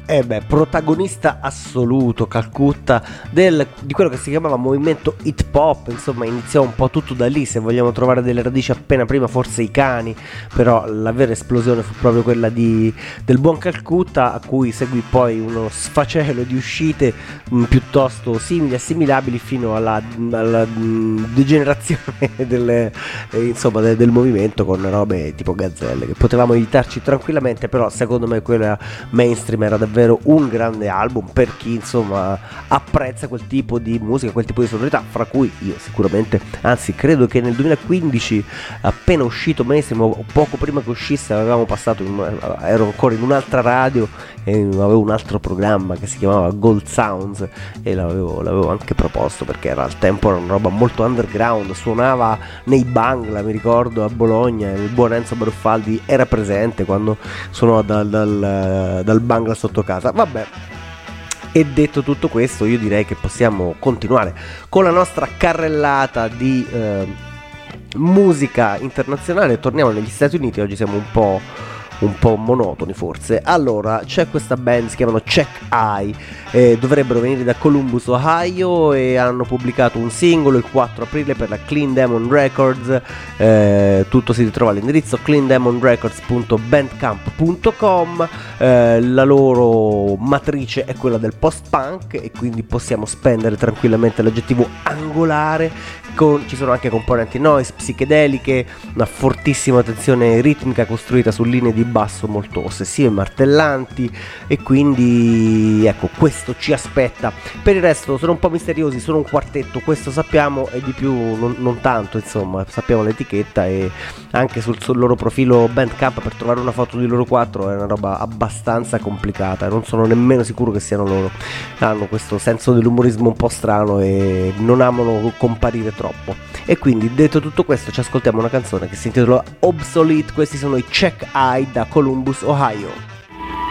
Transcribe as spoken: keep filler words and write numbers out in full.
Eh beh, protagonista assoluto Calcutta del, di quello che si chiamava movimento hip hop, insomma iniziò un po' tutto da lì, se vogliamo trovare delle radici appena prima forse i Cani, però la vera esplosione fu proprio quella di, del buon Calcutta, a cui seguì poi uno sfacelo di uscite mh, piuttosto simili, assimilabili, fino alla, alla mh, degenerazione delle, eh, insomma, de, del movimento, con robe tipo Gazzelle, che potevamo evitarci tranquillamente, però secondo me quella mainstream era davvero un grande album per chi insomma apprezza quel tipo di musica, quel tipo di sonorità, fra cui io sicuramente, anzi credo che nel duemilaquindici, appena uscito mainstream o poco prima che uscisse, avevamo passato in, ero ancora in un'altra radio e avevo un altro programma che si chiamava Gold Sounds e l'avevo, l'avevo anche proposto, perché era al tempo era una roba molto underground, suonava nei Bangla, mi ricordo, a Bologna, il buon Enzo Baruffaldi era presente quando suonò dal, dal, dal Bangla sotto casa. Vabbè, e detto tutto questo, io direi che possiamo continuare con la nostra carrellata di eh, musica internazionale. Torniamo negli Stati Uniti, oggi siamo un po' un po' monotoni forse. Allora, c'è questa band, si chiamano Check Eye, eh, dovrebbero venire da Columbus, Ohio, e hanno pubblicato un singolo il quattro aprile per la Clean Demon Records. Eh, tutto si ritrova all'indirizzo clean demon records punto bandcamp punto com. eh, la loro matrice è quella del post-punk e quindi possiamo spendere tranquillamente l'aggettivo angolare. Con, ci sono anche componenti noise, psichedeliche, una fortissima tensione ritmica costruita su linee di basso molto ossessive e martellanti, e quindi ecco, questo ci aspetta. Per il resto sono un po' misteriosi, sono un quartetto, questo sappiamo, e di più non, non tanto, insomma, sappiamo l'etichetta, e anche sul, sul loro profilo Bandcamp per trovare una foto di loro quattro è una roba abbastanza complicata, non sono nemmeno sicuro che siano loro. Hanno questo senso dell'umorismo un po' strano e non amano comparire troppo. E quindi, detto tutto questo, ci ascoltiamo una canzone che si intitola Obsolete. Questi sono i Check Eye da Columbus, Ohio.